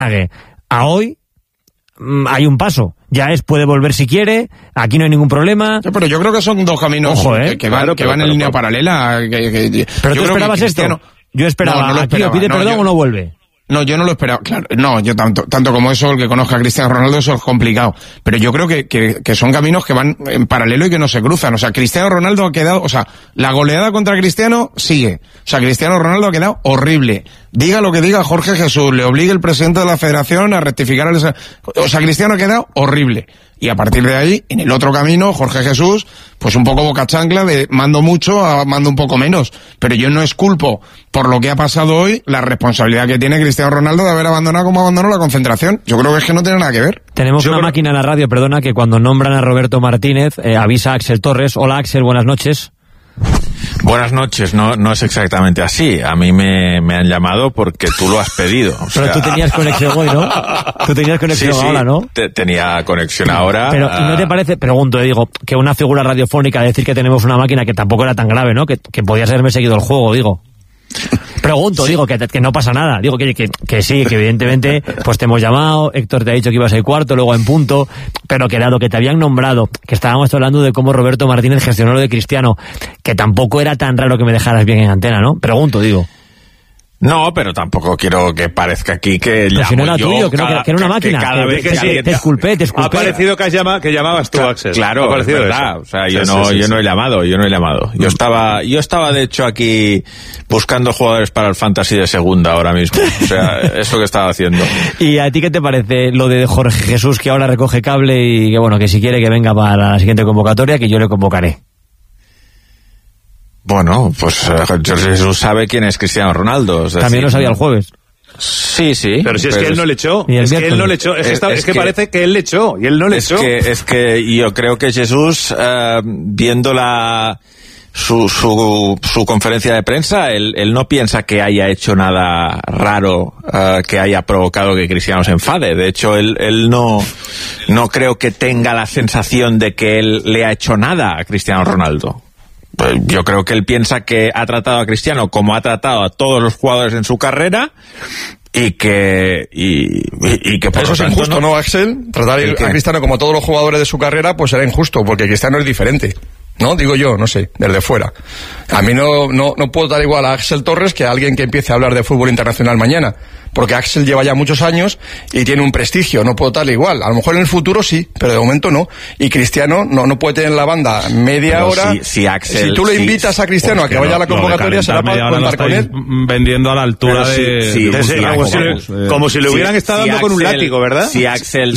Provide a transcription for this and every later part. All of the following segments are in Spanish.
a hoy hay un paso. Ya puede volver si quiere, aquí no hay ningún problema. Pero yo creo que son dos caminos que van en línea paralela. Pero tú esperabas esto. Yo esperaba, no aquí o pide perdón o no vuelve. No, yo no lo esperaba, claro, no, yo tanto como eso, el que conozca a Cristiano Ronaldo, eso es complicado, pero yo creo que son caminos que van en paralelo y que no se cruzan, o sea, Cristiano Ronaldo ha quedado, o sea, la goleada contra Cristiano sigue, o sea, Cristiano Ronaldo ha quedado horrible, diga lo que diga Jorge Jesús, le obligue el presidente de la federación a rectificar o sea, Cristiano ha quedado horrible. Y a partir de ahí, en el otro camino, Jorge Jesús, pues un poco boca chancla de mando mucho a mando un poco menos. Pero yo no exculpo por lo que ha pasado hoy la responsabilidad que tiene Cristiano Ronaldo de haber abandonado como abandonó la concentración. Yo creo que es que no tiene nada que ver. Tenemos una máquina en la radio, perdona, que cuando nombran a Roberto Martínez, avisa a Axel Torres. Hola Axel, buenas noches. Buenas noches, no es exactamente así. A mí me han llamado porque tú lo has pedido. O sea... Pero tú tenías conexión hoy, ¿no? Tú tenías conexión ahora, ¿no? Tenía conexión ahora. Pero ¿y no te parece, pregunto, digo, que una figura radiofónica decir que tenemos una máquina que tampoco era tan grave, ¿no? Que podías haberme seguido el juego, digo. Pregunto, sí. Digo, que no pasa nada. Digo que sí, que evidentemente pues te hemos llamado, Héctor te ha dicho que ibas a ir cuarto, luego en punto, pero que dado que te habían nombrado, que estábamos hablando de cómo Roberto Martínez gestionó lo de Cristiano, que tampoco era tan raro que me dejaras bien en antena, ¿no? Pregunto, digo. No, pero tampoco quiero que parezca aquí que pero si no era tuyo, que era una máquina. Cada vez que sí. Te disculpé. Ha parecido que llamabas tú, Axel. Claro, ha parecido verdad. Eso. O sea, yo no he llamado. Yo estaba de hecho aquí buscando jugadores para el Fantasy de segunda ahora mismo. O sea, eso que estaba haciendo. ¿Y a ti qué te parece lo de Jorge Jesús, que ahora recoge cable y que bueno, que si quiere que venga para la siguiente convocatoria, que yo le convocaré? Bueno, pues Jorge Jesús sabe quién es Cristiano Ronaldo. Es decir, también lo sabía el jueves. Sí. Pero si es que él no le echó. Es que él no le echó. Es que parece que él le echó y él no le echó. Es que yo creo que Jesús, viendo su conferencia de prensa, él no piensa que haya hecho nada raro que haya provocado que Cristiano se enfade. De hecho, él no creo que tenga la sensación de que él le ha hecho nada a Cristiano Ronaldo. Yo creo que él piensa que ha tratado a Cristiano como ha tratado a todos los jugadores en su carrera y que por eso es injusto, ¿no, Axel? Tratar a Cristiano como a todos los jugadores de su carrera, pues será injusto, porque Cristiano es diferente, ¿no? Digo yo, no sé, desde fuera. A mí no puedo dar igual a Axel Torres que a alguien que empiece a hablar de fútbol internacional mañana, porque Axel lleva ya muchos años y tiene un prestigio, no puedo darle igual. A lo mejor en el futuro sí, pero de momento no. Y Cristiano no puede tener en la banda media pero hora. Axel, si tú le invitas a Cristiano a que vaya a la convocatoria, será para contar con él. Vendiendo a la altura como si le hubieran estado dando con un látigo, ¿verdad? Si Axel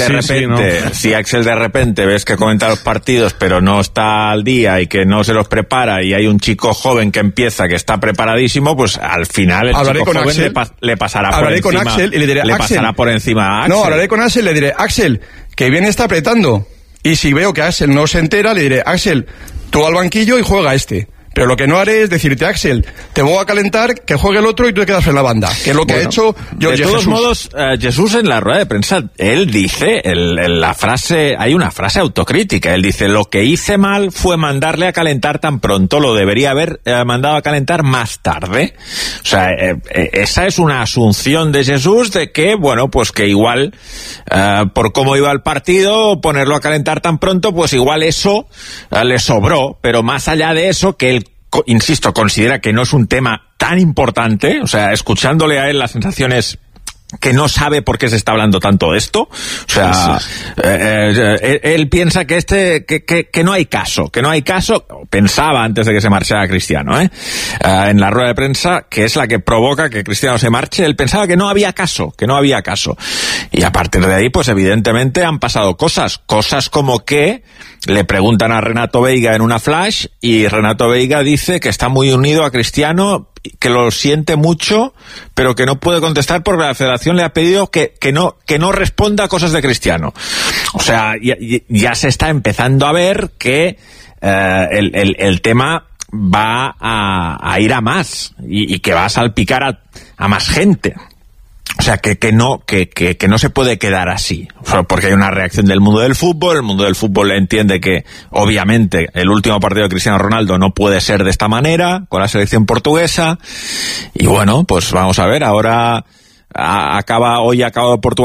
de repente ves que comenta los partidos pero no está al día y que no se los prepara, y hay un chico joven que empieza, que está preparadísimo, pues al final el chico joven le pasará por encima. Con Axel y le diré, pasará por encima a Axel. No, hablaré con Axel y le diré, Axel, que bien está apretando. Y si veo que Axel no se entera, le diré, Axel, tú al banquillo y juega este. Pero lo que no haré es decirte, Axel, te voy a calentar, que juegue el otro y tú te quedas en la banda. Que es lo que ha hecho Jorge Jesús. De todos modos, Jesús en la rueda de prensa, él dice, hay una frase autocrítica. Él dice, lo que hice mal fue mandarle a calentar tan pronto, lo debería haber mandado a calentar más tarde. O sea, esa es una asunción de Jesús de que, bueno, pues que igual, por cómo iba el partido, ponerlo a calentar tan pronto, pues igual eso le sobró. Pero más allá de eso, que él, insisto, considera que no es un tema tan importante, o sea, escuchándole a él la sensación es que no sabe por qué se está hablando tanto de esto, o sea, él piensa que no hay caso, pensaba antes de que se marchara Cristiano, en la rueda de prensa, que es la que provoca que Cristiano se marche, él pensaba que no había caso, y a partir de ahí, pues evidentemente han pasado cosas como que le preguntan a Renato Veiga en una flash, y Renato Veiga dice que está muy unido a Cristiano, que lo siente mucho, pero que no puede contestar porque la federación le ha pedido que no responda a cosas de Cristiano. O sea, ya se está empezando a ver que el tema va a ir a más y que va a salpicar a más gente. O sea, que no se puede quedar así, porque hay una reacción del mundo del fútbol. El mundo del fútbol entiende que, obviamente, el último partido de Cristiano Ronaldo no puede ser de esta manera, con la selección portuguesa, y bueno, pues vamos a ver, ahora hoy acaba Portugal